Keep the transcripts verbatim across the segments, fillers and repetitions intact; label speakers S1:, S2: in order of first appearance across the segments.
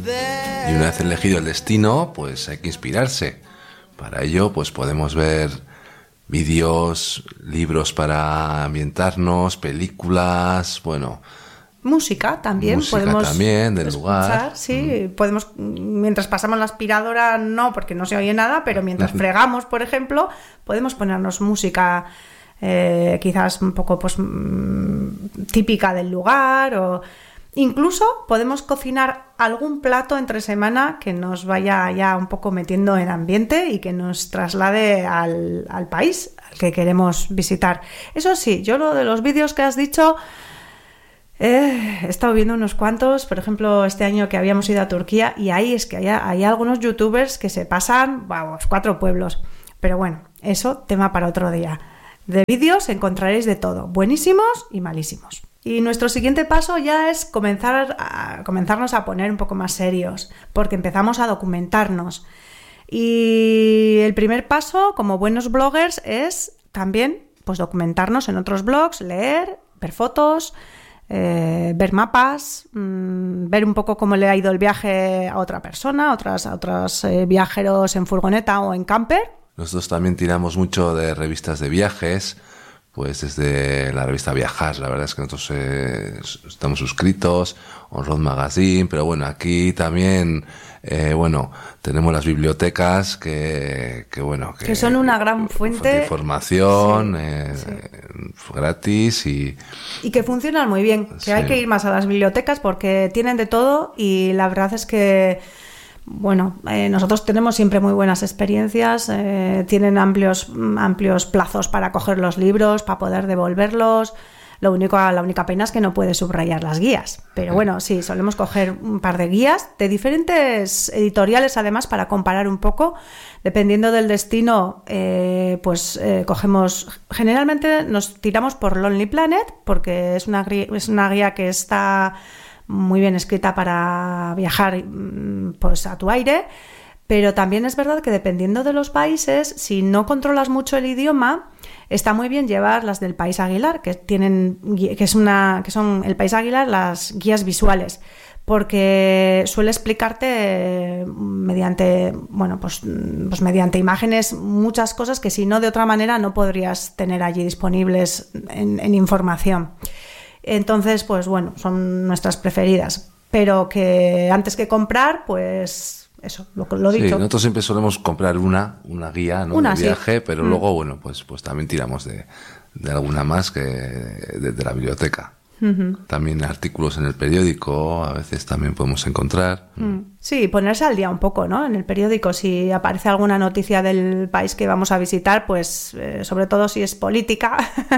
S1: Y una vez elegido el destino, pues hay que inspirarse. Para ello, pues podemos ver vídeos, libros para ambientarnos, películas, bueno...
S2: Música también.
S1: Música
S2: podemos
S1: también, del
S2: escuchar,
S1: lugar.
S2: Sí, mm. podemos, mientras pasamos la aspiradora, no, porque no se oye nada, pero mientras fregamos, por ejemplo, podemos ponernos música eh, quizás un poco pues típica del lugar, o incluso podemos cocinar algún plato entre semana que nos vaya ya un poco metiendo en ambiente y que nos traslade al, al país al que queremos visitar. Eso sí, yo lo de los vídeos que has dicho... Eh, he estado viendo unos cuantos, por ejemplo, este año que habíamos ido a Turquía, y ahí es que hay, hay algunos youtubers que se pasan, vamos, cuatro pueblos. Pero bueno, eso tema para otro día. De vídeos encontraréis de todo, buenísimos y malísimos. Y nuestro siguiente paso ya es comenzar a, comenzarnos a poner un poco más serios, porque empezamos a documentarnos. Y el primer paso, como buenos bloggers, es también pues documentarnos en otros blogs, leer, ver fotos... Eh, ver mapas, mmm, ver un poco cómo le ha ido el viaje a otra persona, a otras, a otros eh, viajeros en furgoneta o en camper.
S1: Nosotros también tiramos mucho de revistas de viajes, pues desde la revista Viajar, la verdad es que nosotros eh, estamos suscritos, On Road Magazine, pero bueno, aquí también, eh, bueno, tenemos las bibliotecas que, que bueno, que,
S2: que son una gran fuente
S1: de información, sí, eh,
S2: sí.
S1: gratis y...
S2: Y que funcionan muy bien, que sí. Hay que ir más a las bibliotecas porque tienen de todo y la verdad es que... Bueno, eh, nosotros tenemos siempre muy buenas experiencias, eh, tienen amplios, amplios plazos para coger los libros, para poder devolverlos. Lo único, la única pena es que no puedes subrayar las guías. Pero bueno, sí, solemos coger un par de guías de diferentes editoriales, además, para comparar un poco. Dependiendo del destino, eh, pues eh, cogemos... Generalmente nos tiramos por Lonely Planet, porque es una, es una guía que está... muy bien escrita para viajar pues a tu aire, pero también es verdad que dependiendo de los países, si no controlas mucho el idioma, está muy bien llevar las del País Aguilar, que tienen que es una que son el País Aguilar las guías visuales, porque suele explicarte mediante bueno pues, pues mediante imágenes muchas cosas que si no de otra manera no podrías tener allí disponibles en, en información. Entonces, pues bueno, son nuestras preferidas. Pero que antes que comprar, pues eso, lo, lo dicho.
S1: Sí, nosotros siempre solemos comprar una, una guía, ¿no?
S2: Una,
S1: de viaje,
S2: sí.
S1: pero mm. luego, bueno, pues, pues también tiramos de, de alguna más que de, de la biblioteca. Uh-huh. También artículos en el periódico, a veces también podemos encontrar.
S2: Mm. Sí, ponerse al día un poco, ¿no? En el periódico, si aparece alguna noticia del país que vamos a visitar, pues eh, sobre todo si es política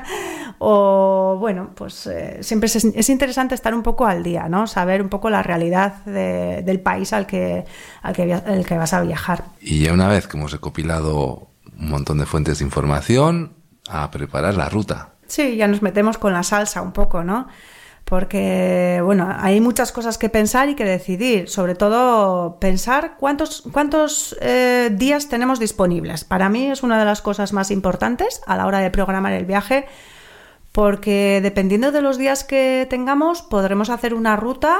S2: o bueno, pues eh, siempre es, es interesante estar un poco al día, ¿no? Saber un poco la realidad de, del país al que, al que, al que vas a viajar.
S1: Y ya una vez que hemos recopilado un montón de fuentes de información, a preparar la ruta.
S2: Sí, ya nos metemos con la salsa un poco, ¿no? Porque, bueno, hay muchas cosas que pensar y que decidir. Sobre todo, pensar cuántos, cuántos eh, días tenemos disponibles. Para mí es una de las cosas más importantes a la hora de programar el viaje, porque dependiendo de los días que tengamos, podremos hacer una ruta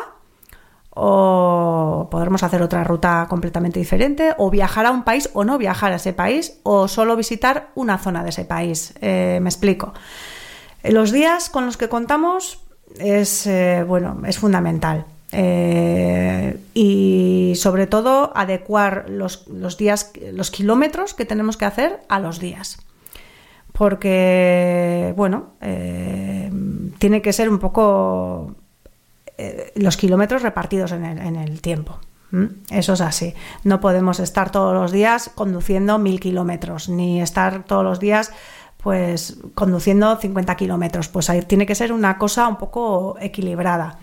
S2: o podremos hacer otra ruta completamente diferente, o viajar a un país o no viajar a ese país, o solo visitar una zona de ese país. Eh, me explico. Los días con los que contamos es, eh, bueno, es fundamental. Eh, y sobre todo adecuar los, los días, los kilómetros que tenemos que hacer a los días. Porque, bueno, eh, tiene que ser un poco eh, los kilómetros repartidos en el, en el tiempo. ¿Mm? Eso es así. No podemos estar todos los días conduciendo mil kilómetros, ni estar todos los días pues conduciendo cincuenta kilómetros. Pues ahí tiene que ser una cosa un poco equilibrada.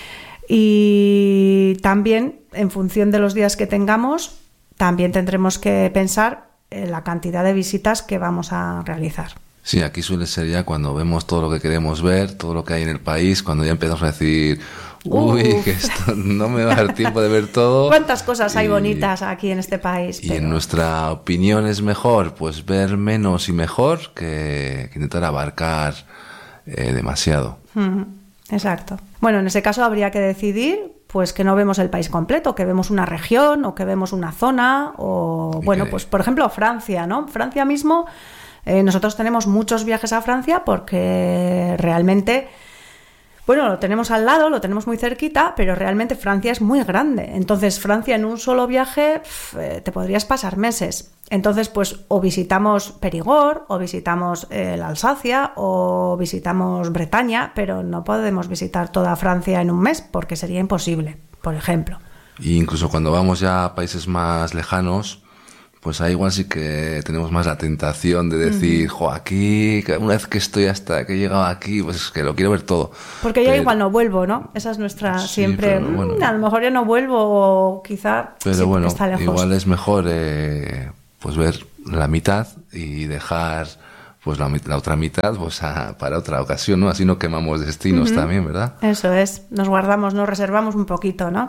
S2: Y también, en función de los días que tengamos, también tendremos que pensar en la cantidad de visitas que vamos a realizar.
S1: Sí, aquí suele ser ya cuando vemos todo lo que queremos ver, todo lo que hay en el país, cuando ya empezamos a decir, uy, Uf. que esto no me va a dar tiempo de ver todo.
S2: ¿Cuántas cosas
S1: y,
S2: hay bonitas aquí en este país?
S1: Y
S2: pero...
S1: en nuestra opinión es mejor pues ver menos y mejor que, que intentar abarcar eh, demasiado.
S2: Mm-hmm. Exacto. Bueno, en ese caso habría que decidir pues que no vemos el país completo, que vemos una región o que vemos una zona o, bueno,
S1: que...
S2: pues por ejemplo Francia, ¿no? Francia mismo, eh, nosotros tenemos muchos viajes a Francia porque realmente, bueno, lo tenemos al lado, lo tenemos muy cerquita, pero realmente Francia es muy grande. Entonces Francia en un solo viaje pff, te podrías pasar meses. Entonces, pues o visitamos Perigord, o visitamos eh, la Alsacia, o visitamos Bretaña, pero no podemos visitar toda Francia en un mes porque sería imposible, por ejemplo.
S1: Y incluso cuando vamos ya a países más lejanos, pues ahí igual sí que tenemos más la tentación de decir, uh-huh. jo, aquí, una vez que estoy hasta que he llegado aquí, pues es que lo quiero ver todo.
S2: Porque ya pero... igual no vuelvo, ¿no? Esa es nuestra sí, siempre, bueno, mmm, a lo mejor ya no vuelvo o quizá
S1: pero bueno,
S2: está lejos.
S1: Igual es mejor eh, pues ver la mitad y dejar pues la, la otra mitad pues a, para otra ocasión, ¿no? Así no quemamos destinos uh-huh. también, ¿verdad?
S2: Eso es, nos guardamos, nos reservamos un poquito, ¿no?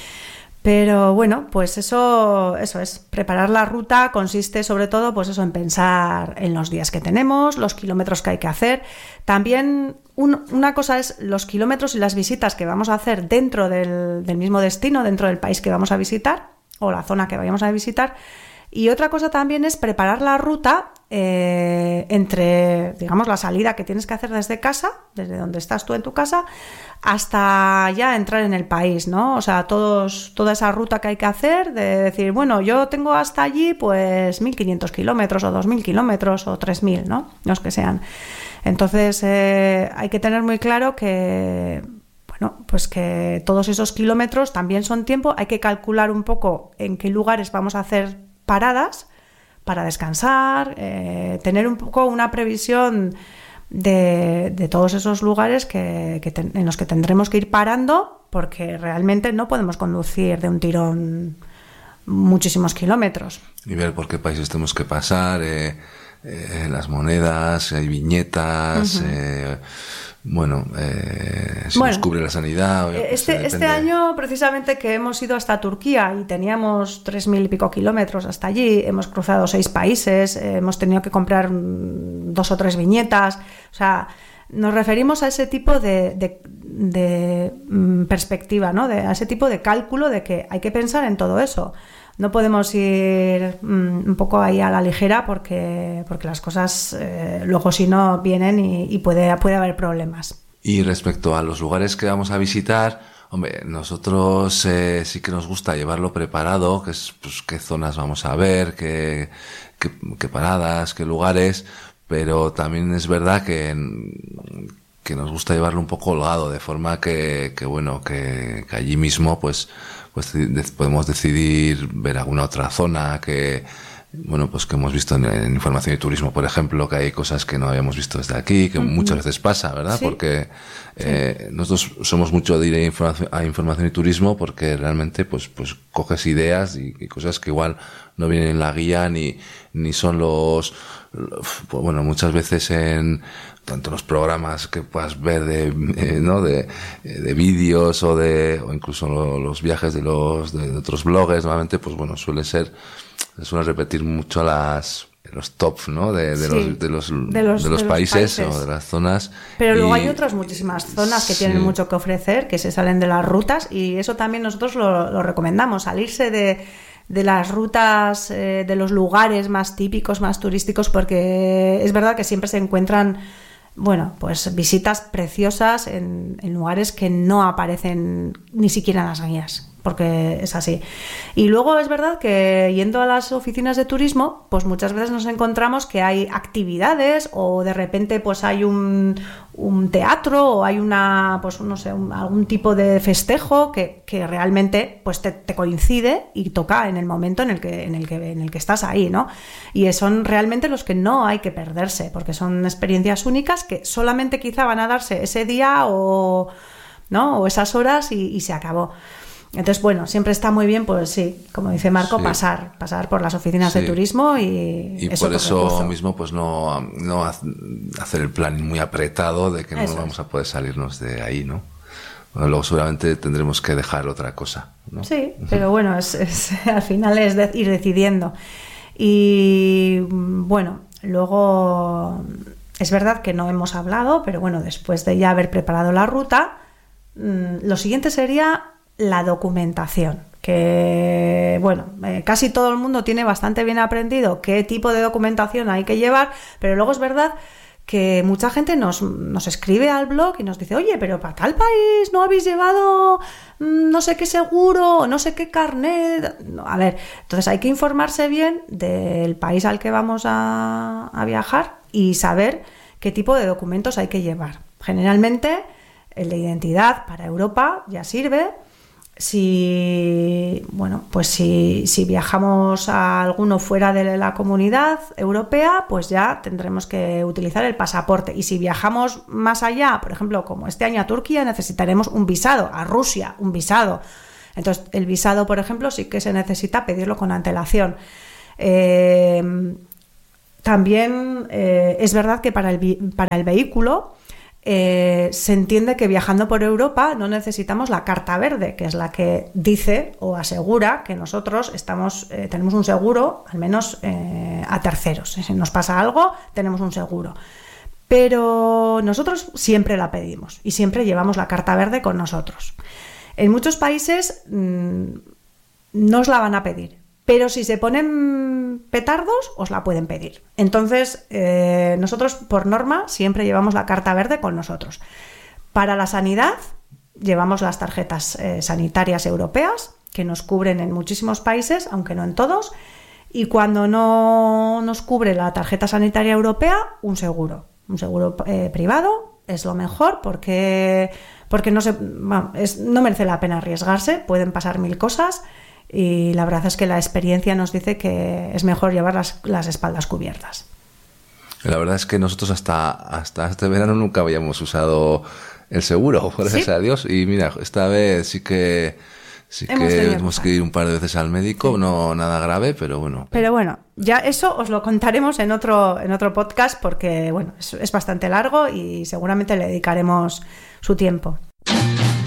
S2: Pero bueno, pues eso, eso es, preparar la ruta consiste sobre todo pues eso, en pensar en los días que tenemos, los kilómetros que hay que hacer. También un, una cosa es los kilómetros y las visitas que vamos a hacer dentro del, del mismo destino, dentro del país que vamos a visitar o la zona que vayamos a visitar. Y otra cosa también es preparar la ruta eh, entre, digamos, la salida que tienes que hacer desde casa, desde donde estás tú en tu casa, hasta ya entrar en el país, ¿no? O sea, todos, toda esa ruta que hay que hacer, de decir, bueno, yo tengo hasta allí pues mil quinientos kilómetros o dos mil kilómetros o tres mil, ¿no? Los que sean. Entonces, eh, hay que tener muy claro que... Bueno, pues que todos esos kilómetros también son tiempo, hay que calcular un poco en qué lugares vamos a hacer paradas para descansar, eh, tener un poco una previsión de, de todos esos lugares que, que ten, en los que tendremos que ir parando, porque realmente no podemos conducir de un tirón muchísimos kilómetros.
S1: Y ver por qué países tenemos que pasar, eh, eh, las monedas, hay viñetas, uh-huh. eh, bueno, eh, si
S2: bueno,
S1: nos cubre la sanidad. Pues
S2: este, este año, precisamente, que hemos ido hasta Turquía y teníamos tres mil y pico kilómetros hasta allí, hemos cruzado seis países, eh, hemos tenido que comprar dos o tres viñetas, o sea, nos referimos a ese tipo de, de, de mm, perspectiva, ¿no? De, a ese tipo de cálculo de que hay que pensar en todo eso. No podemos ir mmm, un poco ahí a la ligera porque, porque las cosas eh, luego si no vienen y, y puede, puede haber problemas.
S1: Y respecto a los lugares que vamos a visitar, hombre, nosotros eh, sí que nos gusta llevarlo preparado, que es pues, qué zonas vamos a ver, qué, qué, qué paradas, qué lugares, pero también es verdad que, que nos gusta llevarlo un poco holgado, de forma que, que bueno, que, que allí mismo pues pues podemos decidir ver alguna otra zona que, bueno, pues que hemos visto en, en Información y Turismo, por ejemplo, que hay cosas que no habíamos visto desde aquí, que uh-huh. muchas veces pasa, ¿verdad? Sí. Porque eh, sí. nosotros somos mucho de ir a información, a información y Turismo porque realmente pues pues coges ideas y, y cosas que igual no vienen en la guía ni ni son los, los pues, bueno, muchas veces en tanto los programas que puedas ver de eh, no de, de vídeos o de o incluso los viajes de los de, de otros bloggers, normalmente pues bueno, suele ser se suelen repetir mucho las los tops, ¿no? De, de, sí, los, de, los, de, los, de los de países los países o de las zonas.
S2: Pero y, luego hay otras muchísimas zonas que sí. tienen mucho que ofrecer, que se salen de las rutas y eso también nosotros lo, lo recomendamos, salirse de de las rutas, eh, de los lugares más típicos, más turísticos, porque es verdad que siempre se encuentran, bueno, pues visitas preciosas en, en lugares que no aparecen ni siquiera en las guías, porque es así. Y luego es verdad que yendo a las oficinas de turismo, pues muchas veces nos encontramos que hay actividades o de repente pues hay un, un teatro o hay una, pues no sé, un, algún tipo de festejo que, que realmente pues te, te coincide y toca en el momento en el que, en el que, en el que estás ahí, ¿no? Y son realmente los que no hay que perderse, porque son experiencias únicas que solamente quizá van a darse ese día o, ¿no? o esas horas y, y se acabó. Entonces, bueno, siempre está muy bien, pues sí, como dice Marco, sí. pasar pasar por las oficinas sí. de turismo y...
S1: Y eso por eso recurso. mismo, pues no, no hacer el plan muy apretado de que no eso vamos es. a poder salirnos de ahí, ¿no? Bueno, luego seguramente tendremos que dejar otra cosa, ¿no?
S2: Sí, pero bueno, es, es, al final es de, ir decidiendo. Y bueno, luego es verdad que no hemos hablado, pero bueno, después de ya haber preparado la ruta, lo siguiente sería la documentación. Que, bueno, eh, casi todo el mundo tiene bastante bien aprendido qué tipo de documentación hay que llevar, pero luego es verdad que mucha gente nos, nos escribe al blog y nos dice, oye, pero para tal país no habéis llevado mmm, no sé qué seguro, no sé qué carnet. No, a ver, entonces hay que informarse bien del país al que vamos a, a viajar y saber qué tipo de documentos hay que llevar. Generalmente el de identidad para Europa ya sirve. Si, bueno, pues si, si viajamos a alguno fuera de la comunidad europea, pues ya tendremos que utilizar el pasaporte. Y si viajamos más allá, por ejemplo, como este año a Turquía, necesitaremos un visado, a Rusia, un visado. Entonces, el visado, por ejemplo, sí que se necesita pedirlo con antelación. Eh, también eh, es verdad que para el, para el vehículo, Eh, se entiende que viajando por Europa no necesitamos la carta verde, que es la que dice o asegura que nosotros estamos, eh, tenemos un seguro, al menos eh, a terceros. Si nos pasa algo, tenemos un seguro. Pero nosotros siempre la pedimos y siempre llevamos la carta verde con nosotros. En muchos países mmm, no os la van a pedir, pero si se ponen petardos, os la pueden pedir. Entonces, eh, nosotros, por norma, siempre llevamos la carta verde con nosotros. Para la sanidad, llevamos las tarjetas eh, sanitarias europeas, que nos cubren en muchísimos países, aunque no en todos. Y cuando no nos cubre la tarjeta sanitaria europea, un seguro. Un seguro eh, privado es lo mejor porque, porque no, se, bueno, es, no merece la pena arriesgarse, pueden pasar mil cosas. Y la verdad es que la experiencia nos dice que es mejor llevar las, las espaldas cubiertas.
S1: La verdad es que nosotros hasta, hasta este verano nunca habíamos usado el seguro, gracias ¿Sí? a Dios. Y mira, esta vez sí que sí hemos que tenemos que ir un par de veces al médico, sí. no nada grave, pero bueno.
S2: Pero bueno, ya eso os lo contaremos en otro, en otro podcast porque bueno, es, es bastante largo y seguramente le dedicaremos su tiempo.